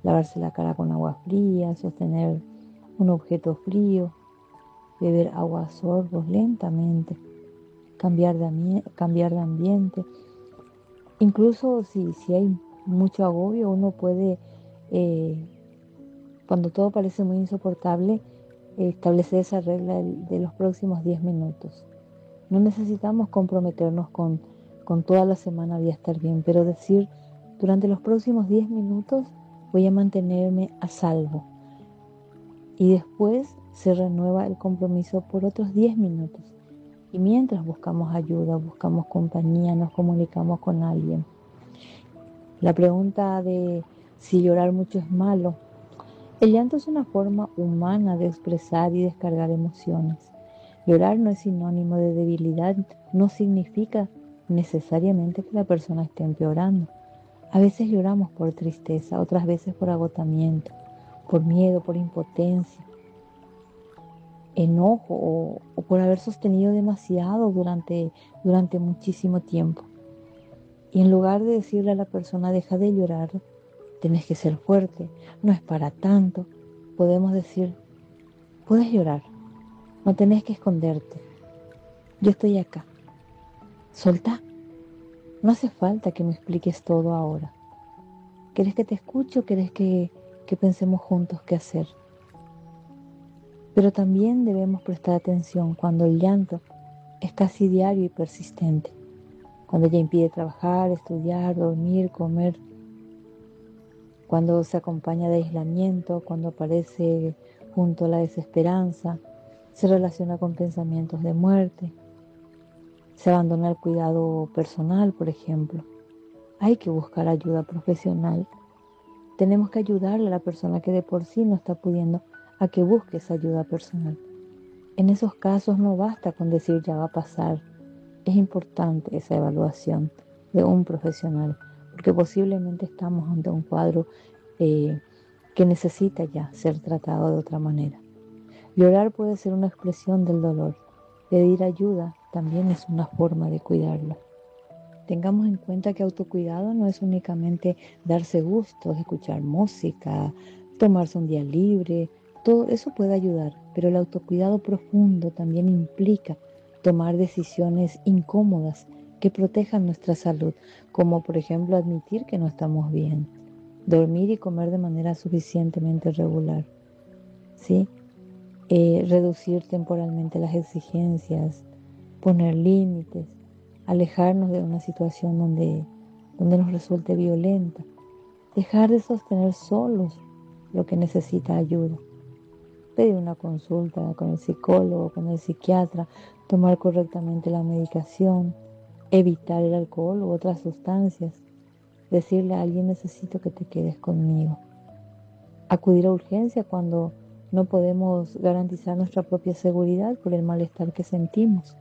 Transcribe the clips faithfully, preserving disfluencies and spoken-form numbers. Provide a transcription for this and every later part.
lavarse la cara con agua fría, sostener un objeto frío, beber agua a sorbos lentamente, cambiar de, ambi- cambiar de ambiente. Incluso si, si hay mucho agobio, uno puede, eh, cuando todo parece muy insoportable, eh, establecer esa regla de, de los próximos diez minutos. No necesitamos comprometernos con, con toda la semana voy a estar bien, pero decir, durante los próximos diez minutos voy a mantenerme a salvo. Y después se renueva el compromiso por otros diez minutos. Y mientras buscamos ayuda, buscamos compañía, nos comunicamos con alguien. La pregunta de si llorar mucho es malo. El llanto es una forma humana de expresar y descargar emociones. Llorar no es sinónimo de debilidad, no significa necesariamente que la persona esté empeorando. A veces lloramos por tristeza, otras veces por agotamiento, por miedo, por impotencia, enojo o, o por haber sostenido demasiado durante, durante muchísimo tiempo. Y en lugar de decirle a la persona, deja de llorar, tenés que ser fuerte, no es para tanto, podemos decir, puedes llorar, no tenés que esconderte, yo estoy acá, soltá, no hace falta que me expliques todo ahora. ¿Querés que te escuche o querés que, que pensemos juntos qué hacer? Pero también debemos prestar atención cuando el llanto es casi diario y persistente, cuando ya impide trabajar, estudiar, dormir, comer, cuando se acompaña de aislamiento, cuando aparece junto a la desesperanza, se relaciona con pensamientos de muerte, se abandona el cuidado personal, por ejemplo. Hay que buscar ayuda profesional. Tenemos que ayudarle a la persona que de por sí no está pudiendo a que busque esa ayuda personal. En esos casos no basta con decir ya va a pasar. Es importante esa evaluación de un profesional, porque posiblemente estamos ante un cuadro eh, que necesita ya ser tratado de otra manera. Llorar puede ser una expresión del dolor. Pedir ayuda también es una forma de cuidarlo. Tengamos en cuenta que autocuidado no es únicamente darse gustos, escuchar música, tomarse un día libre. Todo eso puede ayudar, pero el autocuidado profundo también implica tomar decisiones incómodas que protejan nuestra salud, como por ejemplo admitir que no estamos bien, dormir y comer de manera suficientemente regular, ¿sí? Eh, reducir temporalmente las exigencias, poner límites, alejarnos de una situación donde, donde nos resulte violenta, dejar de sostener solos lo que necesita ayuda, pedir una consulta con el psicólogo, con el psiquiatra, tomar correctamente la medicación, evitar el alcohol u otras sustancias, decirle a alguien necesito que te quedes conmigo, acudir a urgencia cuando no podemos garantizar nuestra propia seguridad por el malestar que sentimos.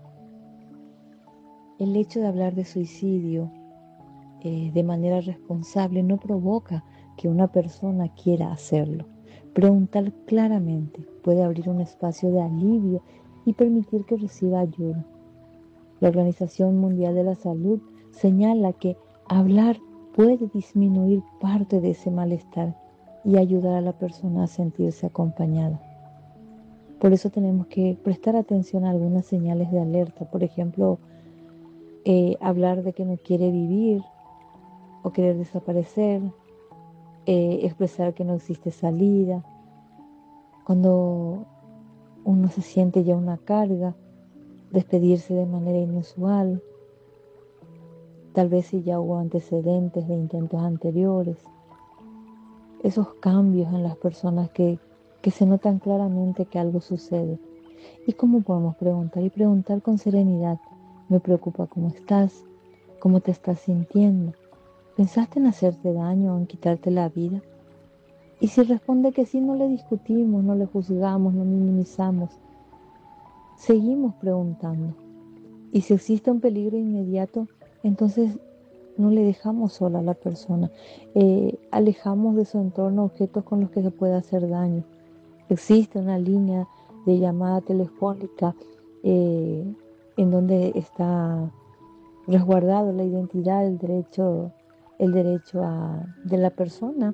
El hecho de hablar de suicidio eh, de manera responsable no provoca que una persona quiera hacerlo. Preguntar claramente puede abrir un espacio de alivio y permitir que reciba ayuda. La Organización Mundial de la Salud señala que hablar puede disminuir parte de ese malestar y ayudar a la persona a sentirse acompañada. Por eso tenemos que prestar atención a algunas señales de alerta. Por ejemplo, eh, hablar de que no quiere vivir o querer desaparecer, eh, expresar que no existe salida. Cuando uno se siente ya una carga, despedirse de manera inusual, tal vez si ya hubo antecedentes de intentos anteriores. Esos cambios en las personas que, que se notan claramente que algo sucede. ¿Y cómo podemos preguntar? Y preguntar con serenidad. Me preocupa cómo estás, cómo te estás sintiendo. ¿Pensaste en hacerte daño o en quitarte la vida? Y si responde que sí, no le discutimos, no le juzgamos, no minimizamos. Seguimos preguntando. Y si existe un peligro inmediato, entonces no le dejamos sola a la persona. Eh, alejamos de su entorno objetos con los que se puede hacer daño. Existe una línea de llamada telefónica eh, en donde está resguardado la identidad, el derecho, el derecho a, de la persona